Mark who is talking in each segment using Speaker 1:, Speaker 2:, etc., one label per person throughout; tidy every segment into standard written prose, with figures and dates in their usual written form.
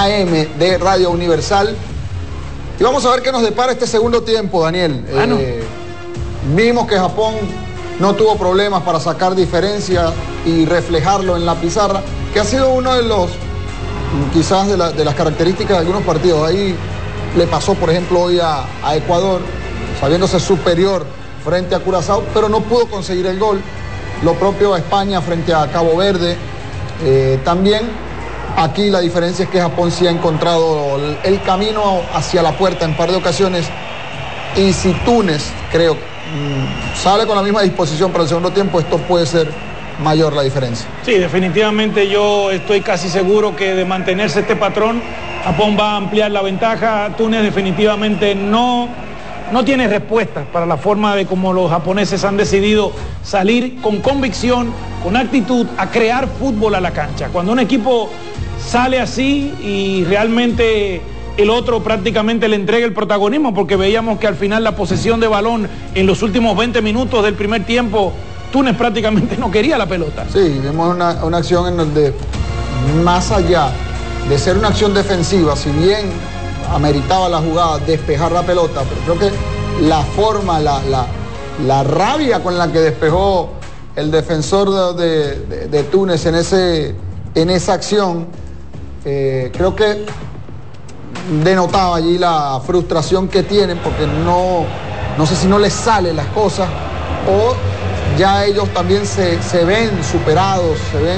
Speaker 1: AM de Radio Universal. Y vamos a ver qué nos depara este segundo tiempo, Daniel. Vimos que Japón no tuvo problemas para sacar diferencia y reflejarlo en la pizarra, que ha sido uno de los, quizás de las características de algunos partidos. Ahí le pasó, por ejemplo, hoy a Ecuador, sabiéndose superior frente a Curazao, pero no pudo conseguir el gol. Lo propio a España frente a Cabo Verde. También aquí la diferencia es que Japón sí ha encontrado el camino hacia la puerta en un par de ocasiones. Y si Túnez, creo, sale con la misma disposición para el segundo tiempo, esto puede ser mayor la diferencia.
Speaker 2: Sí, definitivamente yo estoy casi seguro que de mantenerse este patrón, Japón va a ampliar la ventaja. Túnez definitivamente no tiene respuestas para la forma de cómo los japoneses han decidido salir con convicción, con actitud, a crear fútbol a la cancha. Cuando un equipo sale así y realmente el otro prácticamente le entrega el protagonismo, porque veíamos que al final la posesión de balón en los últimos 20 minutos del primer tiempo, Túnez prácticamente no quería la pelota.
Speaker 1: Sí, vimos una acción en donde, más allá de ser una acción defensiva, si bien ameritaba la jugada, despejar la pelota, pero creo que la forma, la rabia con la que despejó el defensor de Túnez en esa acción, creo que denotaba allí la frustración que tienen, porque no sé si no les salen las cosas, o ya ellos también se ven superados, se ven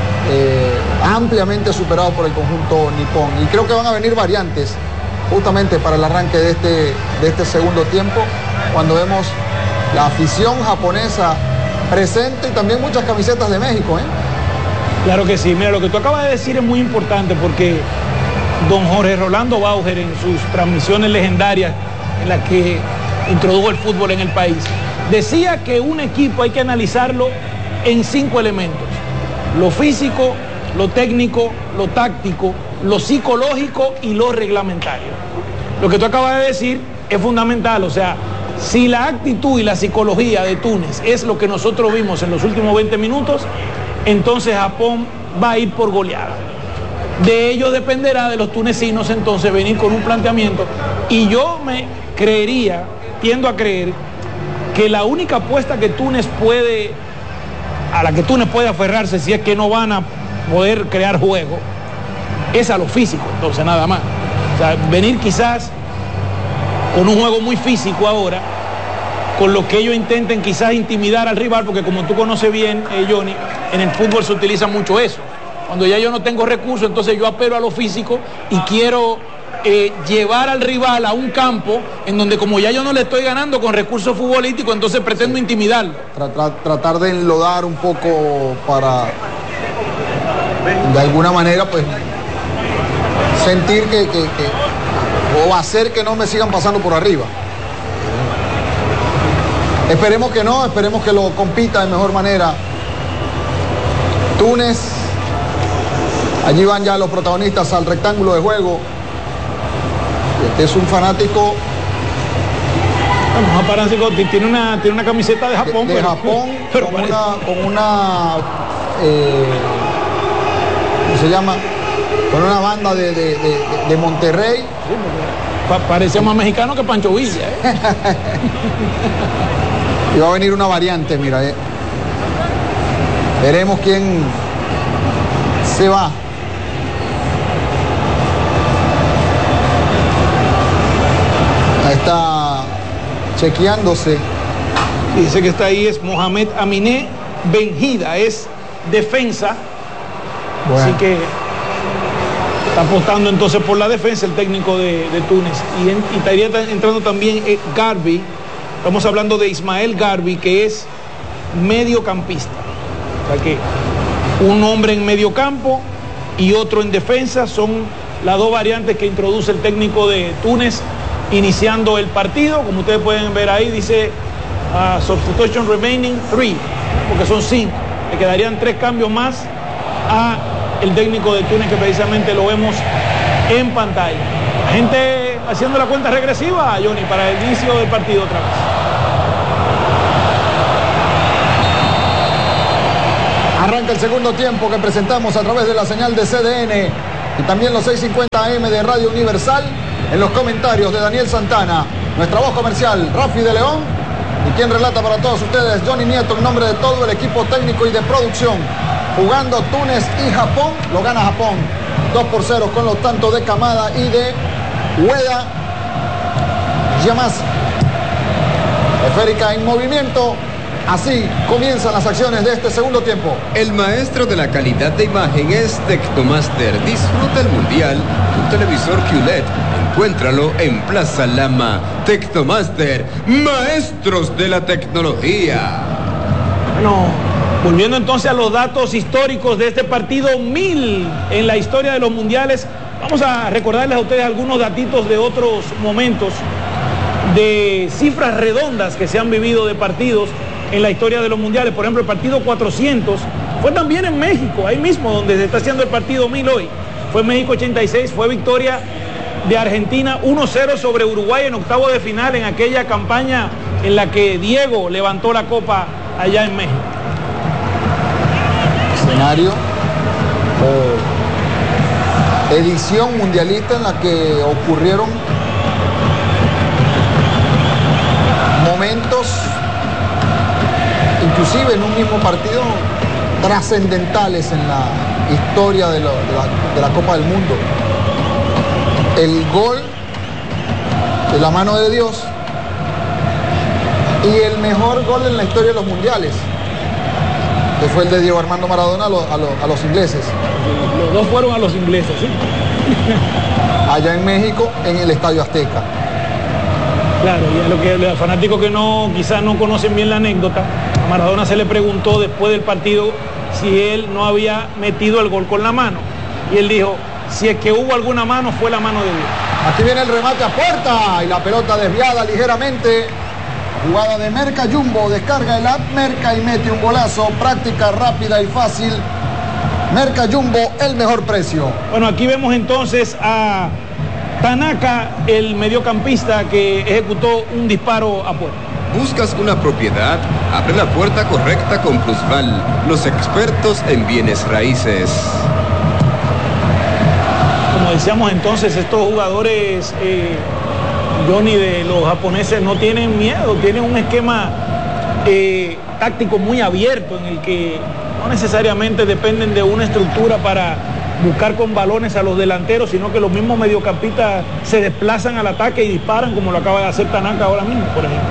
Speaker 1: ampliamente superados por el conjunto nipón. Y creo que van a venir variantes justamente para el arranque de este segundo tiempo, cuando vemos la afición japonesa presente y también muchas camisetas de México, ¿eh?
Speaker 2: Claro que sí. Mira, lo que tú acabas de decir es muy importante, porque don Jorge Rolando Bauer, en sus transmisiones legendarias en las que introdujo el fútbol en el país, decía que un equipo hay que analizarlo en 5 elementos: lo físico, lo técnico, lo táctico, lo psicológico y lo reglamentario. Lo que tú acabas de decir es fundamental. O sea, si la actitud y la psicología de Túnez es lo que nosotros vimos en los últimos 20 minutos, entonces Japón va a ir por goleada. De ello dependerá de los tunecinos entonces venir con un planteamiento, y yo tiendo a creer que la única apuesta que a la que Túnez puede aferrarse, si es que no van a poder crear juego, es a lo físico, entonces nada más. O sea, venir quizás con un juego muy físico ahora, con lo que ellos intenten quizás intimidar al rival, porque como tú conoces bien, Johnny, en el fútbol se utiliza mucho eso. Cuando ya yo no tengo recursos, entonces yo apelo a lo físico y quiero llevar al rival a un campo en donde, como ya yo no le estoy ganando con recursos futbolísticos, entonces pretendo intimidarlo.
Speaker 1: Tratar de enlodar un poco para, de alguna manera, pues, sentir o hacer que no me sigan pasando por arriba. Esperemos que no, esperemos que lo compita de mejor manera Túnez. Allí van ya los protagonistas al rectángulo de juego. Este es un fanático.
Speaker 2: Bueno, tiene una camiseta de Japón.
Speaker 1: De Japón, pero con una ¿cómo se llama? Con una banda de Monterrey.
Speaker 2: Sí, parecía más mexicano que Pancho Villa, ¿eh?
Speaker 1: Y va a venir una variante, mira. Veremos quién se va. Ahí está chequeándose.
Speaker 2: Dice que está ahí, es Mohamed Aminé Benjida, es defensa. Bueno. Así que está apostando entonces por la defensa el técnico de Túnez. Y estaría entrando también Garbi. Estamos hablando de Ismael Garbi, que es mediocampista. O sea que un hombre en medio campo y otro en defensa son las dos variantes que introduce el técnico de Túnez iniciando el partido. Como ustedes pueden ver ahí, dice substitution remaining 3, porque son 5. Le quedarían 3 cambios más a el técnico de Túnez, que precisamente lo vemos en pantalla. La gente haciendo la cuenta regresiva, Johnny, para el inicio del partido otra vez.
Speaker 1: Arranca el segundo tiempo que presentamos a través de la señal de CDN y también los 650 AM de Radio Universal. En los comentarios de Daniel Santana, nuestra voz comercial, Rafi de León, y quien relata para todos ustedes, Johnny Nieto, en nombre de todo el equipo técnico y de producción. Jugando Túnez y Japón, lo gana Japón 2-0 con los tantos de Kamada y de Ueda Yamase. Esférica en movimiento. Así comienzan las acciones de este segundo tiempo.
Speaker 3: El maestro de la calidad de imagen es Tecnomaster. Disfruta el mundial. Un televisor QLED. Encuéntralo en Plaza Lama. Tecnomaster, maestros de la tecnología.
Speaker 2: Bueno, volviendo entonces a los datos históricos de este partido 1000 en la historia de los mundiales, vamos a recordarles a ustedes algunos datitos de otros momentos, de cifras redondas que se han vivido de partidos en la historia de los mundiales. Por ejemplo, el partido 400 fue también en México, ahí mismo donde se está haciendo el partido 1000 hoy. Fue en México 86, fue victoria de Argentina 1-0 sobre Uruguay en octavo de final, en aquella campaña en la que Diego levantó la copa allá en México.
Speaker 1: Escenario o edición mundialista en la que ocurrieron momentos, inclusive en un mismo partido, trascendentales en la historia de la Copa del Mundo. El gol de la mano de Dios y el mejor gol en la historia de los mundiales, que fue el de Diego Armando Maradona a los ingleses.
Speaker 2: Los dos fueron a los ingleses, ¿sí?
Speaker 1: Allá en México, en el Estadio Azteca.
Speaker 2: Claro, y a los fanáticos que quizás no conocen bien la anécdota, a Maradona se le preguntó después del partido si él no había metido el gol con la mano. Y él dijo, si es que hubo alguna mano, fue la mano de Dios.
Speaker 1: Aquí viene el remate a puerta y la pelota desviada ligeramente. Jugada de Merca Jumbo, descarga el app Merca y mete un golazo. Práctica rápida y fácil. Merca Jumbo, el mejor precio.
Speaker 2: Bueno, aquí vemos entonces a Tanaka, el mediocampista que ejecutó un disparo a puerta.
Speaker 3: ¿Buscas una propiedad? Abre la puerta correcta con Plusval, los expertos en bienes raíces.
Speaker 2: Como decíamos entonces, estos jugadores, Johnny, de los japoneses no tienen miedo, tienen un esquema táctico muy abierto en el que no necesariamente dependen de una estructura para buscar con balones a los delanteros, sino que los mismos mediocampistas se desplazan al ataque y disparan, como lo acaba de hacer Tanaka ahora mismo, por ejemplo.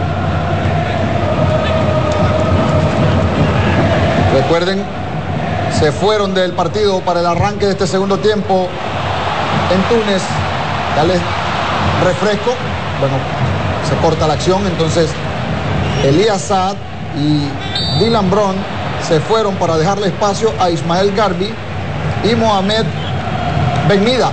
Speaker 1: Recuerden, se fueron del partido para el arranque de este segundo tiempo en Túnez. Dale refresco. Bueno, se corta la acción, entonces Elías Saad y Dylan Brown se fueron para dejarle espacio a Ismael Garbi y Mohamed Benmida.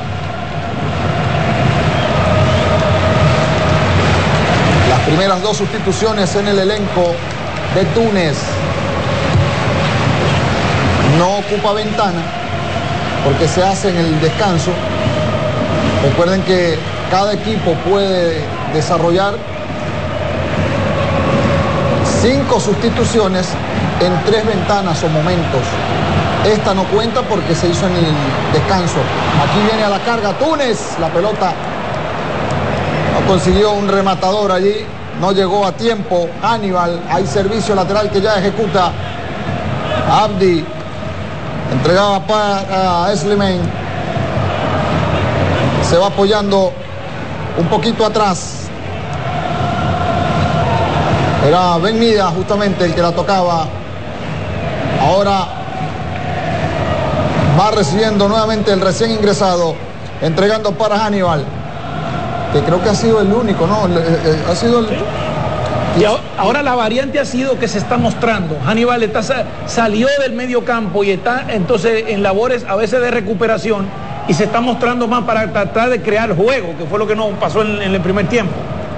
Speaker 1: Las primeras dos sustituciones en el elenco de Túnez. No ocupa ventana porque se hace en el descanso. Recuerden que cada equipo puede desarrollar 5 sustituciones en 3 ventanas o momentos. Esta no cuenta porque se hizo en el descanso. Aquí viene a la carga Túnez. La pelota no consiguió un rematador allí. No llegó a tiempo. Aníbal. Hay servicio lateral que ya ejecuta Abdi. Entregaba para Slimane. Se va apoyando un poquito atrás. Era Benmida justamente el que la tocaba. Ahora va recibiendo nuevamente el recién ingresado, entregando para Aníbal, que creo que ha sido el único, ¿no? Ha sido el...
Speaker 2: Y ahora la variante ha sido que se está mostrando. Aníbal salió del medio campo y está entonces en labores a veces de recuperación y se está mostrando más para tratar de crear juego, que fue lo que no pasó en el primer tiempo.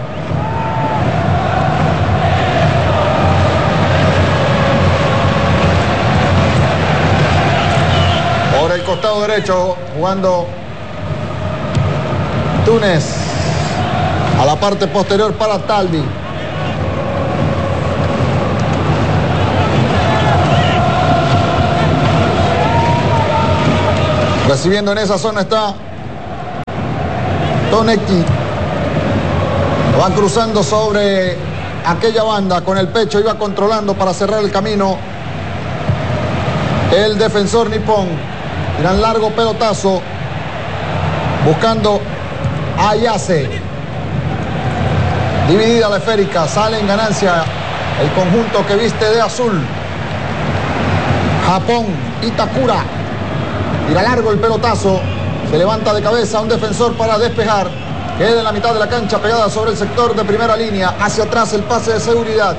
Speaker 1: Ahora el costado derecho jugando Túnez a la parte posterior para Talbi. Recibiendo en esa zona está Tonecki. Van cruzando sobre aquella banda con el pecho, iba controlando para cerrar el camino el defensor nipón. Tiran largo pelotazo buscando a Ayase. Dividida la esférica, sale en ganancia el conjunto que viste de azul. Japón, Itakura. Tira largo el pelotazo, se levanta de cabeza un defensor para despejar. Queda en la mitad de la cancha pegada sobre el sector de primera línea. Hacia atrás el pase de seguridad.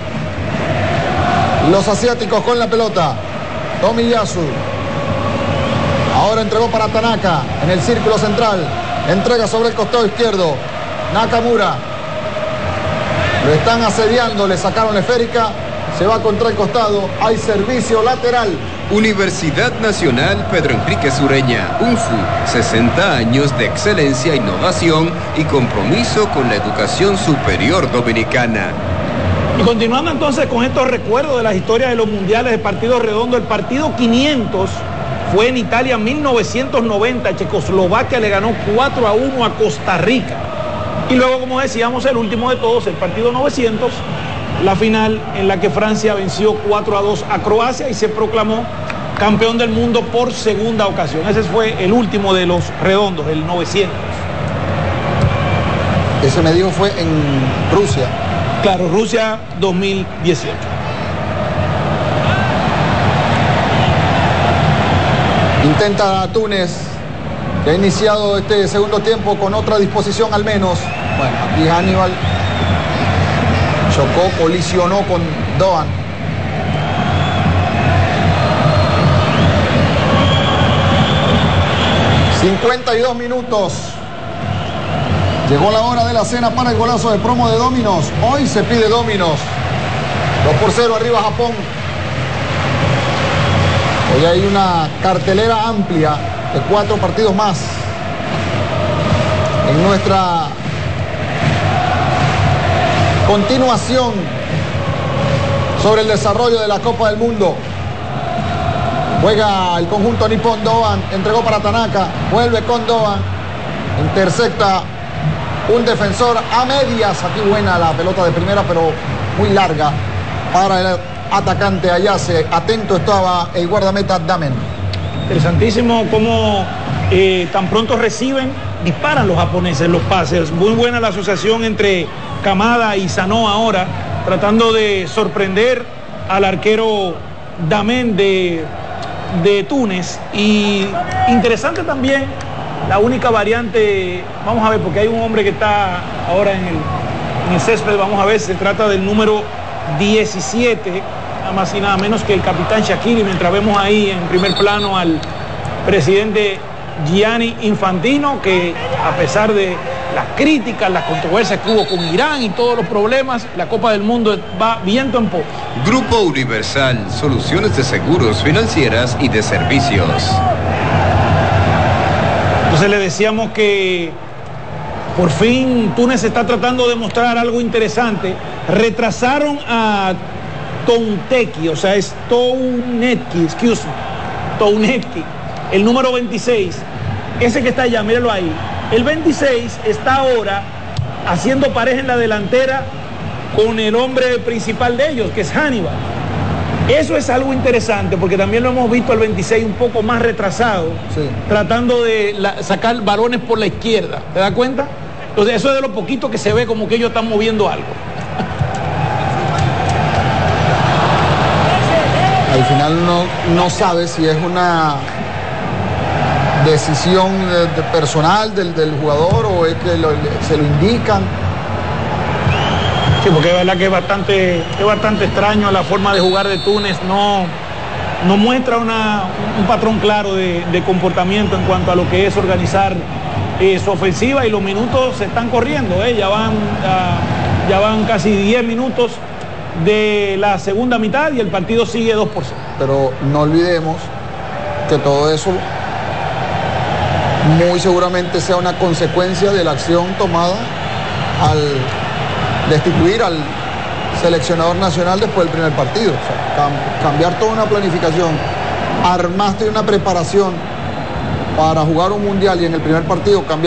Speaker 1: Los asiáticos con la pelota. Tomiyasu. Ahora entregó para Tanaka en el círculo central. Entrega sobre el costado izquierdo. Nakamura. Lo están asediando, le sacaron la esférica. Se va contra el costado. Hay servicio lateral.
Speaker 3: Universidad Nacional Pedro Enrique Sureña, UNFU, 60 años de excelencia, innovación y compromiso con la educación superior dominicana.
Speaker 2: Y continuando entonces con estos recuerdos de las historias de los mundiales de partido redondo, el partido 500 fue en Italia 1990, Checoslovaquia le ganó 4-1 a Costa Rica. Y luego, como decíamos, el último de todos, el partido 900, la final en la que Francia venció 4-2 a Croacia y se proclamó campeón del mundo por segunda ocasión. Ese fue el último de los redondos, el 900.
Speaker 1: Ese me dijo fue en Rusia.
Speaker 2: Claro, Rusia 2018.
Speaker 1: Intenta Túnez, que ha iniciado este segundo tiempo con otra disposición al menos. Bueno, aquí Hannibal chocó, colisionó con Doan. ...52 minutos... Llegó la hora de la cena para el golazo de promo de Dominos. Hoy se pide Dominos. 2-0 arriba Japón. Hoy hay una cartelera amplia de 4 partidos más en nuestra continuación sobre el desarrollo de la Copa del Mundo. Juega el conjunto nipón. Doan entregó para Tanaka, vuelve con Doan, intercepta un defensor a medias. Aquí buena la pelota de primera, pero muy larga para el atacante Ayase. Atento estaba el guardameta Damen.
Speaker 2: Interesantísimo cómo tan pronto reciben, disparan los japoneses los pases. Muy buena la asociación entre Kamada y Sanó ahora, tratando de sorprender al arquero Damen de Túnez. Y interesante también la única variante, vamos a ver, porque hay un hombre que está ahora en el césped, vamos a ver, se trata del número 17, nada más y nada menos que el capitán Shaqiri, mientras vemos ahí en primer plano al presidente Gianni Infantino, que a pesar de las críticas, las controversias que hubo con Irán y todos los problemas, la Copa del Mundo va viento en popa.
Speaker 3: Grupo Universal, soluciones de seguros, financieras y de servicios.
Speaker 2: Entonces le decíamos que por fin Túnez está tratando de mostrar algo interesante. Retrasaron a Tonteki, o sea, es Tounetki, Tounetki, el número 26, ese que está allá, mírenlo ahí. El 26 está ahora haciendo pareja en la delantera con el hombre principal de ellos, que es Hannibal. Eso es algo interesante, porque también lo hemos visto al 26 un poco más retrasado, sí, tratando de sacar balones por la izquierda. ¿Te das cuenta? Entonces eso es de lo poquito que se ve como que ellos están moviendo algo.
Speaker 1: Al final no sabe si es una decisión personal del jugador o es que se lo indican.
Speaker 2: Sí, porque es verdad que es bastante extraño la forma de jugar de Túnez. No muestra un patrón claro de comportamiento en cuanto a lo que es organizar su ofensiva, y los minutos se están corriendo, ya van casi 10 minutos de la segunda mitad y el partido sigue 2-0.
Speaker 1: Pero no olvidemos que todo eso muy seguramente sea una consecuencia de la acción tomada al destituir al seleccionador nacional después del primer partido. O sea, cambiar toda una planificación, armaste una preparación para jugar un mundial y en el primer partido cambiar